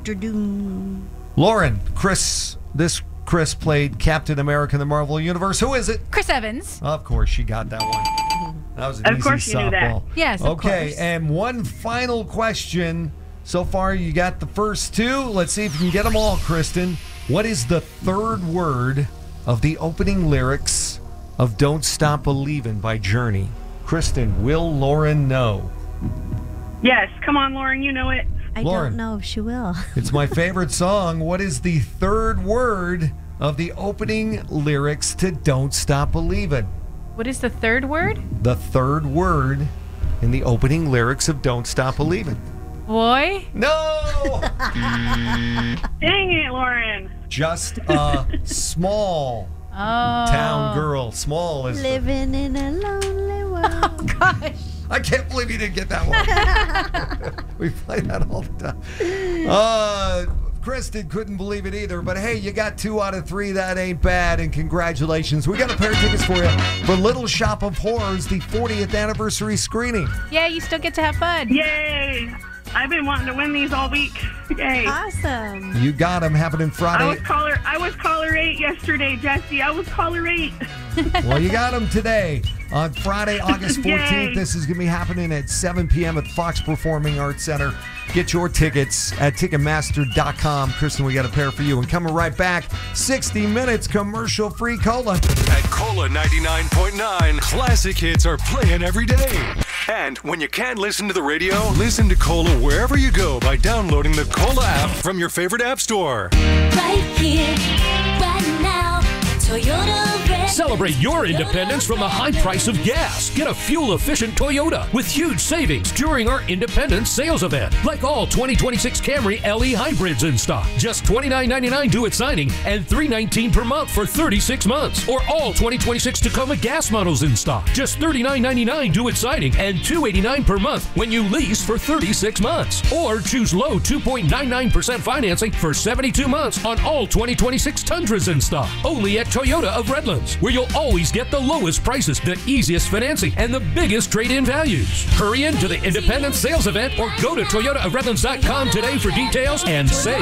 Dr. Doom. Lauren, Chris played Captain America in the Marvel Universe. Who is it? Chris Evans. Of course, she got that one. That was an easy Of course you knew that. softball. Yes, of Okay, course. and one final question. So far, you got the first two. Let's see if you can get them all, Kristen. What is the third word of the opening lyrics of Don't Stop Believin' by Journey? Kristen, will Lauren know? Yes, come on, Lauren, you know it. I Lauren. don't know if she will. It's my favorite song. What is the third word of the opening lyrics to Don't Stop Believin'? What is the third word? The third word in the opening lyrics of Don't Stop Believin'. Boy? No! Dang it, Lauren. Just a small town girl. Small is. Living in a lonely world. Gosh. I can't believe you didn't get that one. We play that all the time. Kristen couldn't believe it either, but hey, you got 2 out of 3. That ain't bad, and congratulations. We got a pair of tickets for you for Little Shop of Horrors, the 40th anniversary screening. Yeah, you still get to have fun. Yay. I've been wanting to win these all week. Yay. Awesome. You got them happening Friday. I was caller 8 yesterday, Jesse. I was caller 8. Well, you got them today. On Friday, August 14th, Yay. this is going to be happening at 7 p.m. at Fox Performing Arts Center. Get your tickets at Ticketmaster.com. Kristen, we got a pair for you. And coming right back, 60 minutes commercial-free Cola. At Cola 99.9, classic hits are playing every day. And when you can't listen to the radio, listen to Cola wherever you go by downloading the Cola app from your favorite app store. Right here, right now, Toyota Red. Celebrate your independence from the high price of gas. Get a fuel-efficient Toyota with huge savings during our Independence Sales Event. Like all 2026 Camry LE hybrids in stock. Just $29.99 due at signing and $319 per month for 36 months. Or all 2026 Tacoma gas models in stock. Just $39.99 due at signing and $289 per month when you lease for 36 months. Or choose low 2.99% financing for 72 months on all 2026 Tundras in stock. Only at Toyota of Redlands, where you'll always get the lowest prices, the easiest financing, and the biggest trade-in values. Hurry into the Independence Sales Event or go to ToyotaofRedlands.com today for details and save.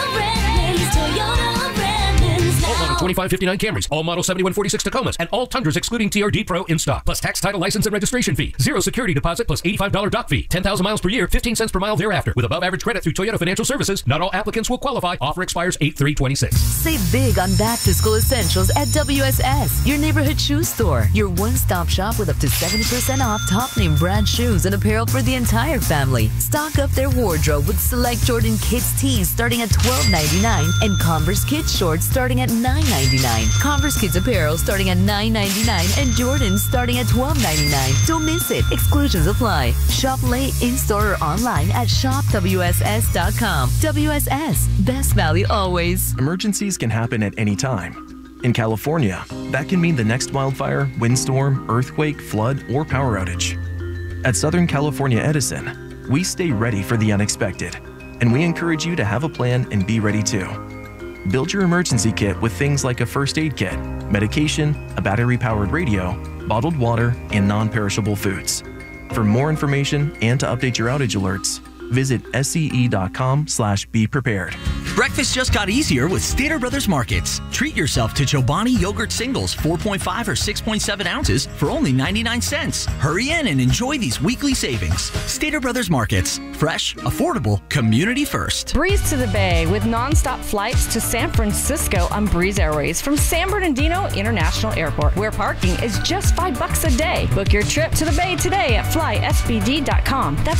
All model 2559 Camrys, all model 7146 Tacomas, and all Tundras excluding TRD Pro in stock. Plus tax, title, license, and registration fee. Zero security deposit plus $85 dock fee. 10,000 miles per year, 15 cents per mile thereafter. With above average credit through Toyota Financial Services, not all applicants will qualify. Offer expires 8/3/26. Save big on back-to-school essentials at WSS, your neighborhood shoe store. Your one-stop shop with up to 70% off top-name brand shoes and apparel for the entire family. Stock up their wardrobe with select Jordan Kids tees starting at $12.99 and Converse Kids shorts starting at $9.99. Converse Kids apparel starting at $9.99 and Jordans starting at $12.99. Don't miss it. Exclusions apply. Shop late, in-store, or online at shopwss.com. WSS. Best value always. Emergencies can happen at any time. In California, that can mean the next wildfire, windstorm, earthquake, flood, or power outage. At Southern California Edison, we stay ready for the unexpected, and we encourage you to have a plan and be ready too. Build your emergency kit with things like a first aid kit, medication, a battery-powered radio, bottled water, and non-perishable foods. For more information and to update your outage alerts, visit scE.com/beprepared. Breakfast just got easier with Stater Brothers Markets. Treat yourself to Chobani yogurt singles, 4.5 or 6.7 ounces for only 99 cents. Hurry in and enjoy these weekly savings. Stater Brothers Markets. Fresh, affordable, community first. Breeze to the Bay with nonstop flights to San Francisco on Breeze Airways from San Bernardino International Airport, where parking is just $5 a day. Book your trip to the Bay today at flysbd.com. That's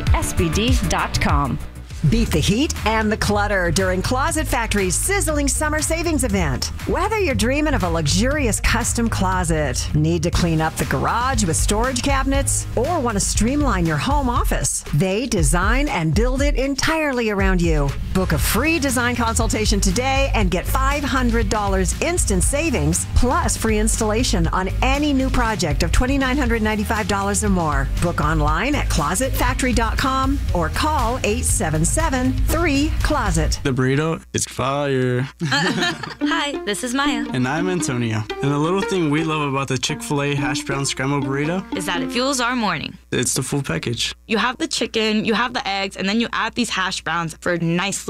flysbd.com. Beat the heat and the clutter during Closet Factory's sizzling summer savings event. Whether you're dreaming of a luxurious custom closet, need to clean up the garage with storage cabinets, or want to streamline your home office, they design and build it entirely around you. Book a free design consultation today and get $500 instant savings plus free installation on any new project of $2,995 or more. Book online at closetfactory.com or call 877-3-CLOSET. The burrito is fire. Hi, this is Maya. And I'm Antonio. And the little thing we love about the Chick-fil-A hash brown scrambled burrito is that it fuels our morning. It's the full package. You have the chicken, you have the eggs, and then you add these hash browns for a nice